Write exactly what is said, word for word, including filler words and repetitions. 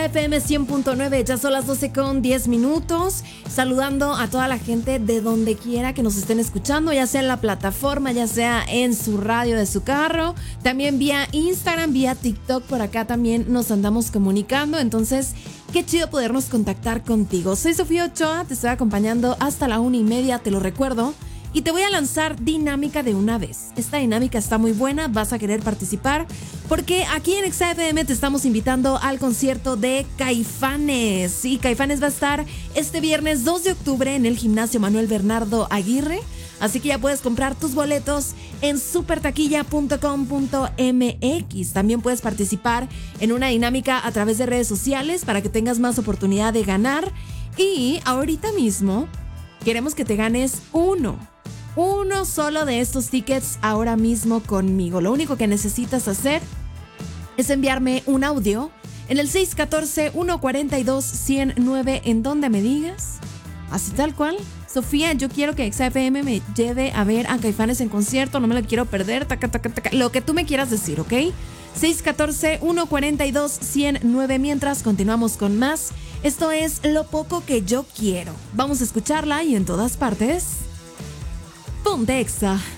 F M cien punto nueve, ya son las doce con diez minutos. Saludando a toda la gente de donde quiera que nos estén escuchando, ya sea en la plataforma, ya sea en su radio de su carro, también vía Instagram, vía TikTok, por acá también nos andamos comunicando. Entonces, qué chido podernos contactar contigo. Soy Sofía Ochoa, te estoy acompañando hasta la una y media, te lo recuerdo. Y te voy a lanzar dinámica de una vez. Esta dinámica está muy buena, vas a querer participar porque aquí en Exa F M te estamos invitando al concierto de Caifanes. Sí, Caifanes va a estar este viernes dos de octubre en el Gimnasio Manuel Bernardo Aguirre. Así que ya puedes comprar tus boletos en super taquilla punto com punto m x. También puedes participar en una dinámica a través de redes sociales para que tengas más oportunidad de ganar. Y ahorita mismo queremos que te ganes uno. Uno solo de estos tickets ahora mismo conmigo. Lo único que necesitas hacer es enviarme un audio en el seis uno cuatro, uno cuatro dos, uno cero nueve en donde me digas, así tal cual: Sofía, yo quiero que Exa F M me lleve a ver a Caifanes en concierto, no me lo quiero perder, taca, taca, taca, lo que tú me quieras decir, ¿ok? seis uno cuatro, uno cuatro dos, uno cero nueve. Mientras continuamos con más, esto es Lo Poco Que Yo Quiero. Vamos a escucharla y en todas partes, ponte Exa.